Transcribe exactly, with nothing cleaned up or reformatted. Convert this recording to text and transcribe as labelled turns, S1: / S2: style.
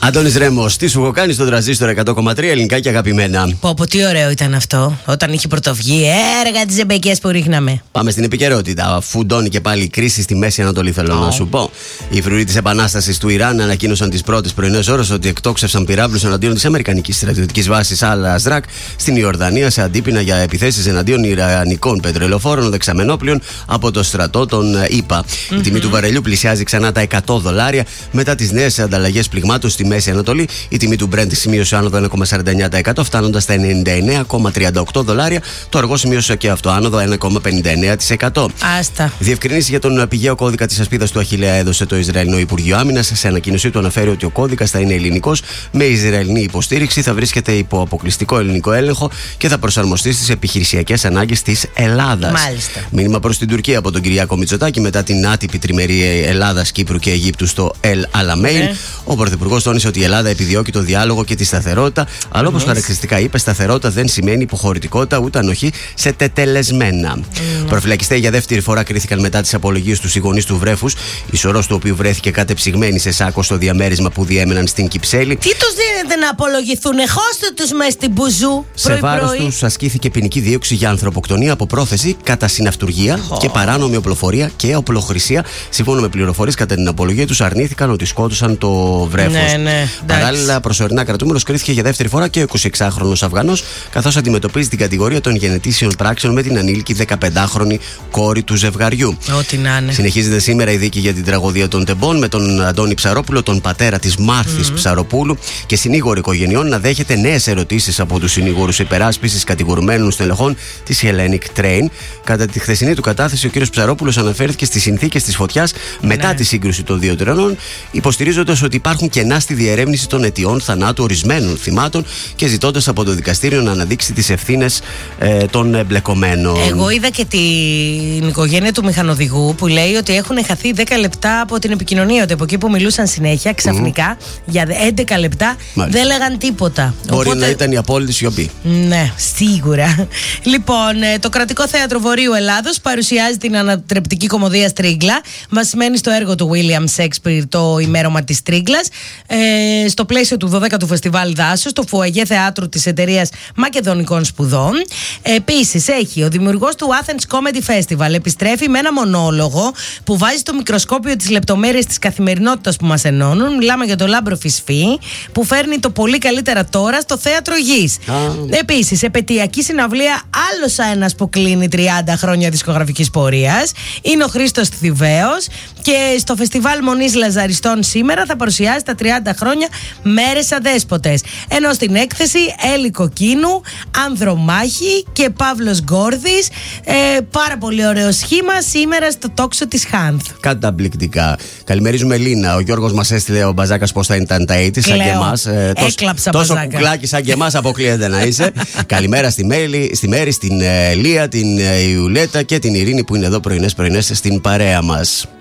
S1: Αντώνης Ρέμος, τι σου έχω κάνει στον τραζίστορ εκατό κόμμα τρία, ελληνικά και αγαπημένα.
S2: Πω, πω, τι ωραίο ήταν αυτό. Όταν είχε πρωτοβγεί, έργα τις ζεμπεκιές που ρίχναμε.
S1: Πάμε στην επικαιρότητα. Φουντώνει και πάλι η κρίση στη Μέση Ανατολή, θέλω oh. να σου πω. Οι φρουροί της Επανάστασης του Ιράν ανακοίνωσαν τις πρώτες πρωινές ώρες ότι εκτόξευσαν πυράβλους εναντίον της Αμερικανικής στρατιωτικής βάσης Al-Azraq στην Ιορδανία σε αντίπεινα για επιθέσεις εναντίον Ιρανικών πετρελοφόρων δεξαμενόπλων από το στρατό των ΗΠΑ. Mm-hmm. Η τιμή του βαρελιού πλησιάζει ξανά τα εκατό δολάρια μετά τις νέες ανταλλαγές πληγμάτων στη Μέση Ανατολή. Η τιμή του Brent σημείωσε άνοδο ένα κόμμα σαράντα εννέα τοις εκατό, φτάνοντας στα ενενήντα εννέα κόμμα τριάντα οκτώ δολάρια. Το αργό σημείωσε και αυτό άνοδο ένα κόμμα πενήντα εννέα τοις εκατό.
S2: Άστα.
S1: Διευκρινήσεις για τον πηγαίο κώδικα της ασπίδας του Αχιλλέα έδωσε το Ισραηλινό Υπουργείο Άμυνας. Σε ανακοίνωσή του αναφέρει ότι ο κώδικας θα είναι ελληνικός, με Ισραηλινή υποστήριξη, θα βρίσκεται υπό αποκλειστικό ελληνικό έλεγχο και θα προσαρμοστεί στις επιχειρησιακές ανάγκες της Ελλάδας.
S2: Μάλιστα.
S1: Μήνυμα προς την Τουρκία από τον Κυριάκο Μητσοτάκη μετά την άτυπη τριμερή Ελλάδας, Κύπρου και Αιγύπτου στο Ελ Αλαμέιν. Mm. Ο Πρωθυπουργός τόνισε ότι η Ελλάδα επιδιώκει το διάλογο και τη σταθερότητα, αλλά όπως mm. χαρακτηριστικά είπε, σταθερότητα δεν σημαίνει υποχωρητικότητα ούτε ανοχή σε τετελεσμένα. Mm. Προφυλακιστές για δεύτερη φορά κρίθηκαν μετά τις απολογίες του οι γονείς του βρέφους, η σωρός του οποίου βρέθηκε κατεψυγμένη σε σάκο στο διαμέρισμα που διέμεναν στην Κυψέλη.
S2: Τι τους δίνετε να απολογηθούν, χώστε τους μες στην μπουζού.
S1: Σε βάρος τους ασκήθηκε ποινική δίωξη για ανθρωποκτονία από πρόθεση, κατά συναυτουργία oh. και παράνομη οπλοφορία και οπλοχρησία. Σύμφωνα με πληροφορίες, κατά την απολογία τους αρνήθηκαν ότι σκότωσαν το βρέφος.
S2: Ναι, ναι,
S1: παράλληλα, προσωρινά κρατούμενος κρίθηκε για δεύτερη φορά και ο εικοσιεξάχρονος Αφγανός, καθώς αντιμετωπίζει την κατηγορία των γενετήσεων πράξεων με την ανήλικη δεκαπεντάχρονη κόρη του ζευγαριού.
S2: Ό,τι να είναι.
S1: Συνεχίζεται σήμερα η δίκη για την τραγωδία των Τεμπών, με τον Αντώνη Ψαρόπουλο, τον πατέρα της Μάρθης mm-hmm. Ψαροπούλου, και συνήγορο οικογενειών να δέχεται νέες ερωτήσεις από τους συνήγορους υπεράσπισης κατηγορουμένων στελεχών της Hellenic Train. Κατά τη χθεσινή του κατάθεση, ο κ. Ψαρόπουλος αναφέρθηκε στις συνθήκες της φωτιάς μετά ναι. τη σύγκρουση των δύο τρενών, υποστηρίζοντας ότι υπάρχουν κενά στη διερεύνηση των αιτιών θανάτου ορισμένων θυμάτων και ζητώντας από το δικαστήριο να αναδείξει τις ευθύνες ε, των εμπλεκομένων. Εγώ
S2: είδα και την οικογένεια του μηχανοδηγού που λέει ότι έχουν χαθεί δέκα λεπτά από την επικοινωνία. Ότι από εκεί που μιλούσαν συνέχεια, ξαφνικά mm. για έντεκα λεπτά Μάλιστα. δεν λέγαν τίποτα.
S1: Μπορεί
S2: Οπότε...
S1: να ήταν η απόλυτη σιωπή.
S2: Ναι, σίγουρα. Λοιπόν, το Κρατικό Θέατρο Βορείου Ελλάδος παρουσιάζει την ανατρεπτική κομμωδία Στρίγκλα, βασισμένη στο έργο του William Shakespeare, το ημέρωμα της Τρίγκλας, ε, στο πλαίσιο του δωδέκατου Φεστιβάλ Δάσος, στο Φουαγέ Θεάτρου της Εταιρείας Μακεδονικών Σπουδών. Επίσης, έχει ο δημιουργός του Athens Comedy Festival επιστρέφει με ένα μονόλογο που βάζει στο μικροσκόπιο τις λεπτομέρειες της καθημερινότητας που μας ενώνουν. Μιλάμε για το Λάμπρο Φυσφή, που φέρνει το πολύ καλύτερα τώρα στο Θέατρο Γης. Ah. Επίσης, επαιτειακή συναυλία, άλλος ένας που κλείνει τριάντα χρόνια δισκογραφικής πορείας, είναι ο Χρήστος Θηβαίος, και στο Φεστιβάλ Μονής Λαζαριστών σήμερα θα παρουσιάζει τα τριάντα χρόνια Μέρες Αδέσποτες. Ενώ στην έκθεση Έλλη Κοκκίνου, Ανδρομάχη και Παύλος Γκόρδης. Ε, πάρα πολύ ωραίο σχήμα σήμερα στο τόξο της Χάνθ.
S1: Καταπληκτικά. Καλημερίζουμε Λίνα. Ο Γιώργος μας έστειλε ο Μπαζάκας πώς θα ήταν τα ογδόντα, σαν και εμάς. Ε,
S2: Έκλαψα,
S1: τόσο
S2: Μπαζάκα.
S1: κουκλάκι σαν και εμάς αποκλείεται να είσαι. Καλημέρα στη, Μέλη, στη Μέρη, στην ε, Λία, την ε, Ιουλέτα και την Ειρήνη που είναι εδώ πρωινές πρωινές στην παρέα μας.